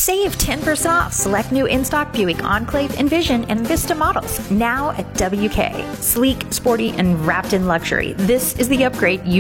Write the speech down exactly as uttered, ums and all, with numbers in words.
Save ten percent off select new in-stock Buick Enclave, Envision, and Vista models now at W K. Sleek, sporty, and wrapped in luxury. This is the upgrade you